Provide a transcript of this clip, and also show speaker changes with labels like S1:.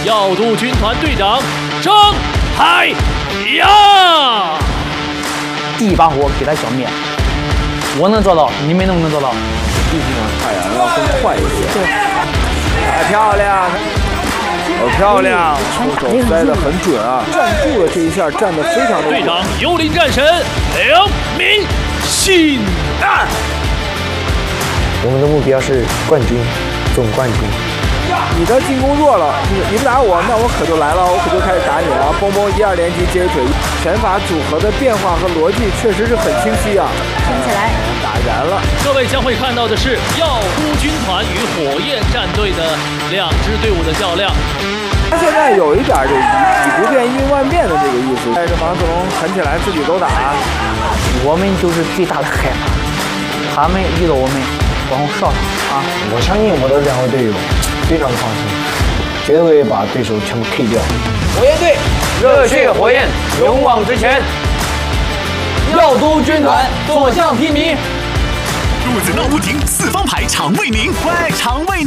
S1: 耀都军团队长张海洋。
S2: 第一把火给他消灭，我能做到，你们能不能做到？
S3: 毕竟海洋要更快一些。太漂亮！好漂亮，出手塞得很准啊！站住了这一下，站得非常的。
S1: 队长幽灵战神梁明信。
S4: 我们的目标是冠军，总冠军。
S3: 你的进攻弱了，你们打我，那我可就来了，我可就开始打你了。嘣嘣1、2连击接腿，拳法组合的变化和逻辑确实是很清晰啊！
S5: 听起来
S3: 打燃了。
S1: 各位将会看到的是耀都军团与火焰战队的2支队伍的较量。
S3: 他现在有一点这以不变应万变的这个意思，带着王子龙狠起来自己都打。
S2: 我们就是最大的害怕，他们遇到我们往后上啊！
S4: 我相信我的2位队友非常放心，绝对把对手全部 K 掉。
S2: 火焰队，
S4: 热血火焰，勇往直前！耀都军团所向披靡。
S6: 肚子闹不停，四方牌常为您，快常为您。